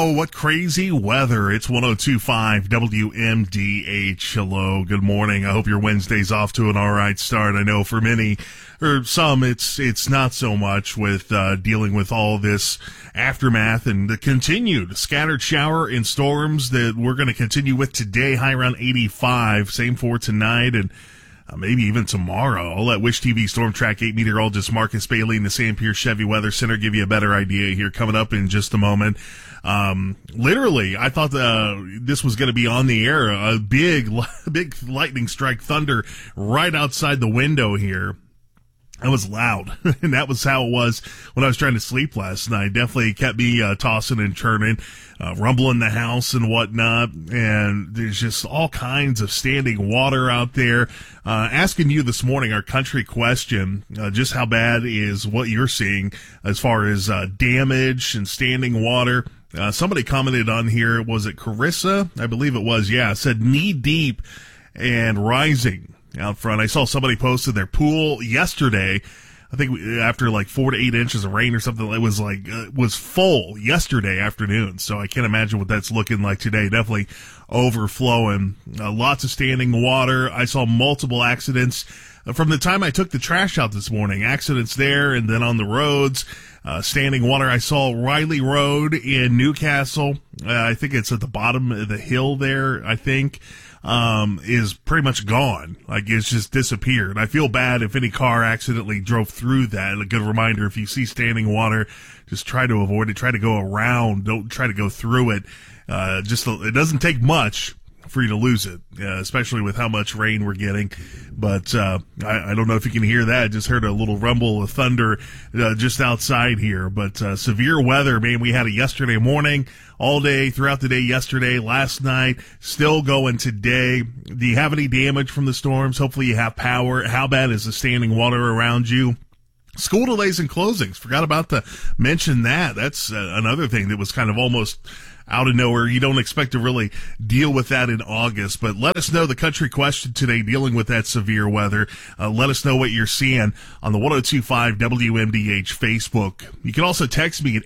Oh, what crazy weather. It's 102.5 WMDH. Hello, good morning. I hope your Wednesday's off to an all right start. I know for many, or some, it's not so much with dealing with all this aftermath and the continued scattered shower and storms that we're going to continue with today. High around 85. Same for tonight and maybe even tomorrow. I'll let Wish TV Storm Track 8 meteorologist Marcus Bailey in the Sam Pierce Chevy Weather Center give you a better idea here coming up in just a moment. Literally, I thought this was going to be on the air. A big lightning strike thunder right outside the window here. It was loud, and that was how it was when I was trying to sleep last night. Definitely kept me tossing and turning, rumbling the house and whatnot, and there's just all kinds of standing water out there. Asking you this morning, our country question, just how bad is what you're seeing as far as damage and standing water. Somebody commented on here, was it Carissa? I believe it was, yeah, said knee deep and rising out front. I saw somebody posted their pool yesterday. I think after like 4 to 8 inches of rain or something, it was full yesterday afternoon. So I can't imagine what that's looking like today. Definitely overflowing. Lots of standing water. I saw multiple accidents from the time I took the trash out this morning. Accidents there and then on the roads. Standing water. I saw Riley Road in Newcastle. I think it's at the bottom of the hill there, I think. Is pretty much gone. Like, it's just disappeared. I feel bad if any car accidentally drove through that. A good reminder, if you see standing water, just try to avoid it. Try to go around. Don't try to go through it. It doesn't take much for you to lose it, especially with how much rain we're getting. But I don't know if you can hear that. Just heard a little rumble of thunder just outside here. But severe weather, man, we had it yesterday morning, all day, throughout the day yesterday, last night, still going today. Do you have any damage from the storms? Hopefully you have power. How bad is the standing water around you? School delays and closings. Forgot about to mention that. That's another thing that was kind of almost out of nowhere. You don't expect to really deal with that in August, but let us know the country question today dealing with that severe weather. Let us know what you're seeing on the 102.5 WMDH Facebook. You can also text me at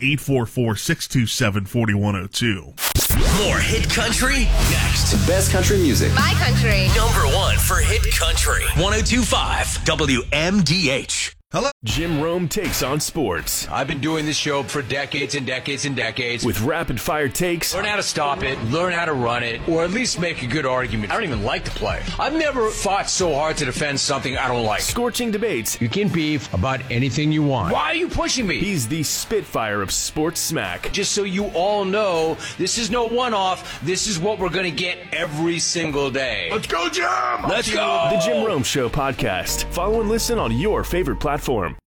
844-627-4102. More hit country next. Best country music. My country. Number one for hit country. 102.5 WMDH. Hello. Jim Rome takes on sports. I've been doing this show for decades and decades and decades. With rapid-fire takes. Learn how to stop it, learn how to run it, or at least make a good argument. I don't even like to play. I've never fought so hard to defend something I don't like. Scorching debates. You can beef about anything you want. Why are you pushing me? He's the Spitfire of sports smack. Just so you all know, this is no one-off. This is what we're going to get every single day. Let's go, Jim! Let's go! The Jim Rome Show podcast. Follow and listen on your favorite platform.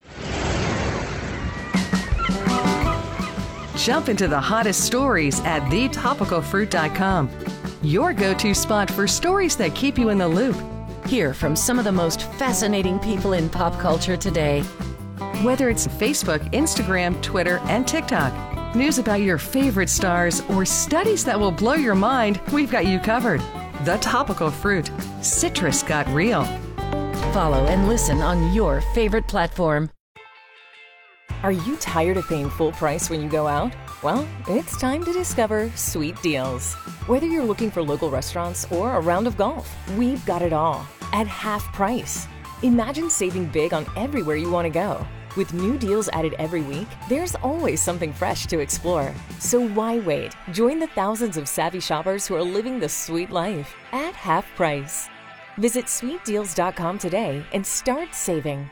Jump into the hottest stories at thetopicalfruit.com. Your go-to spot for stories that keep you in the loop. Hear from some of the most fascinating people in pop culture today. Whether it's Facebook, Instagram, Twitter, and TikTok, news about your favorite stars, or studies that will blow your mind, we've got you covered. The Topical Fruit. Citrus got real. Follow and listen on your favorite platform. Are you tired of paying full price when you go out? Well, it's time to discover Sweet Deals. Whether you're looking for local restaurants or a round of golf, we've got it all at half price. Imagine saving big on everywhere you want to go. With new deals added every week, there's always something fresh to explore. So why wait? Join the thousands of savvy shoppers who are living the sweet life at half price. Visit sweetdeals.com today and start saving.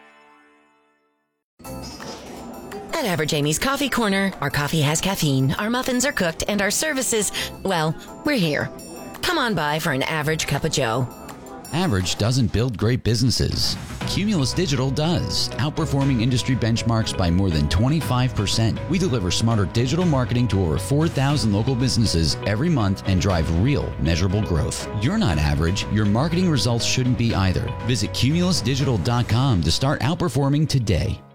At Average Amy's Coffee Corner, our coffee has caffeine, our muffins are cooked, and our services, well, we're here. Come on by for an average cup of joe. Average doesn't build great businesses. Cumulus Digital does, outperforming industry benchmarks by more than 25%. We deliver smarter digital marketing to over 4,000 local businesses every month and drive real, measurable growth. You're not average. Your marketing results shouldn't be either. Visit cumulusdigital.com to start outperforming today.